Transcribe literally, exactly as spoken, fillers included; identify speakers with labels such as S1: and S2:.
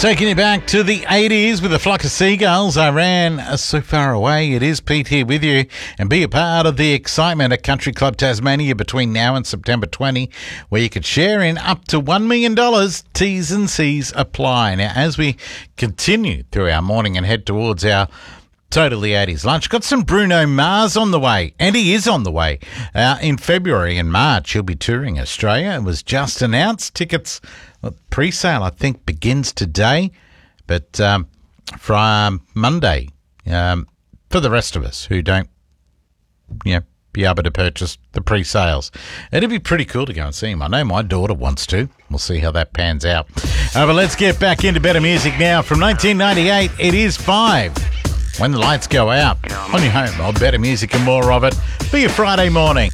S1: Taking you back to the eighties with a flock of seagulls. I ran so far away. It is Pete here with you, and be a part of the excitement at Country Club Tasmania between now and September twentieth, where you could share in up to one million dollars. T's and C's apply. Now, as we continue through our morning and head towards our Totally eighties lunch, got some Bruno Mars on the way, and he is on the way. Uh, in February and March, he'll be touring Australia. It was just announced. Tickets, well, pre-sale, I think, begins today, but um, from Monday, um, for the rest of us who don't, you know, be able to purchase the pre-sales. It'd be pretty cool to go and see him. I know my daughter wants to. We'll see how that pans out. Uh, but let's get back into better music now. From nineteen ninety-eight, it is Five. When the Lights Go Out, on your home of better music and more of it. Be a Friday morning.